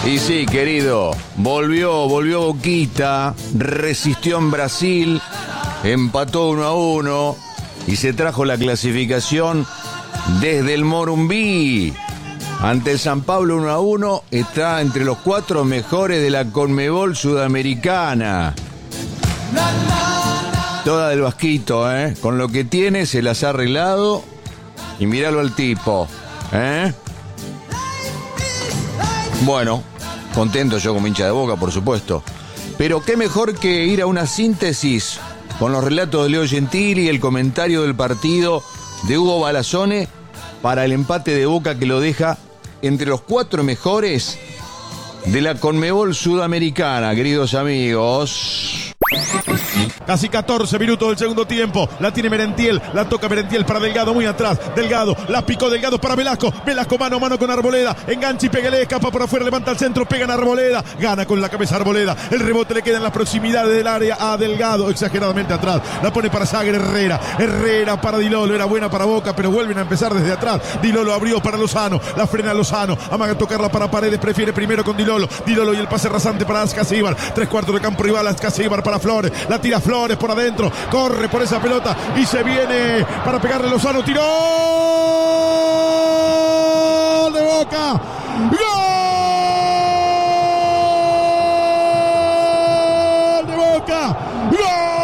Y sí, querido, volvió Boquita, resistió en Brasil, empató 1-1 y se trajo la clasificación desde el Morumbí. Ante el San Pablo 1-1, está entre los 4 mejores de la Conmebol Sudamericana. Toda del Vasquito, con lo que tiene se las ha arreglado y míralo al tipo, Bueno, contento yo como hincha de Boca, por supuesto. Pero qué mejor que ir a una síntesis con los relatos de Leo Gentili y el comentario del partido de Hugo Balazzone para el empate de Boca que lo deja entre los 4 mejores de la Conmebol Sudamericana, queridos amigos. Casi 14 minutos del segundo tiempo. La tiene Merentiel. La toca Merentiel para Delgado, muy atrás. Delgado, la picó Delgado para Velasco. Velasco mano a mano con Arboleda. Engancha y pégale, escapa por afuera, levanta al centro, pega en Arboleda. Gana con la cabeza Arboleda. El rebote le queda en las proximidades del área a Delgado, exageradamente atrás. La pone para Sager Herrera. Herrera para Di Lolo. Era buena para Boca, pero vuelven a empezar desde atrás. Di Lolo abrió para Lozano. La frena Lozano. Amaga a tocarla para Paredes. Prefiere primero con Di Lolo. Di Lolo y el pase rasante para Ascasíbar. 3/4 de campo rival. Ascasíbar para Flores. La tira Flores por adentro, corre por esa pelota y se viene para pegarle Lozano, tiró.